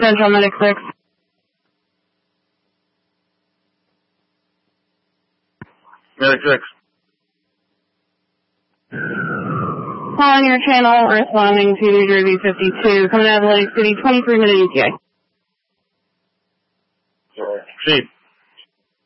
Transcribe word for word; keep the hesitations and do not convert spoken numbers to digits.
Central Medic six. Medic six. Calling your channel, responding to New Jersey fifty-two, coming out of Atlantic City, twenty-three minute E T A. Chief.